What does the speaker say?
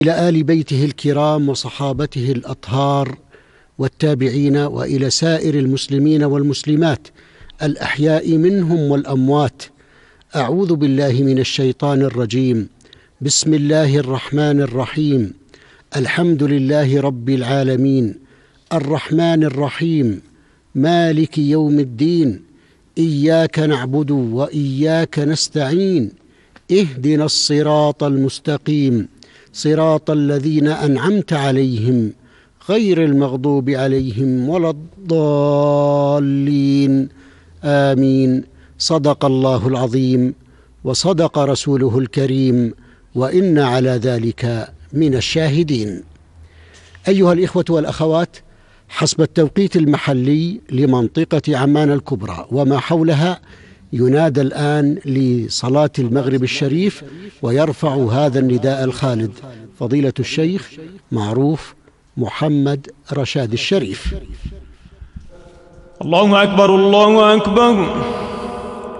إلى آل بيته الكرام وصحابته الأطهار والتابعين، وإلى سائر المسلمين والمسلمات الأحياء منهم والأموات. أعوذ بالله من الشيطان الرجيم. بسم الله الرحمن الرحيم. الحمد لله رب العالمين، الرحمن الرحيم، مالك يوم الدين، إياك نعبد وإياك نستعين، اهدنا الصراط المستقيم، صراط الذين أنعمت عليهم غير المغضوب عليهم ولا الضالين، آمين. صدق الله العظيم وصدق رسوله الكريم، وإنا على ذلك من الشاهدين. أيها الإخوة والأخوات، حسب التوقيت المحلي لمنطقة عمان الكبرى وما حولها ينادى الآن لصلاة المغرب الشريف، ويرفع هذا النداء الخالد فضيلة الشيخ معروف محمد رشاد الشريف. الله أكبر، الله أكبر.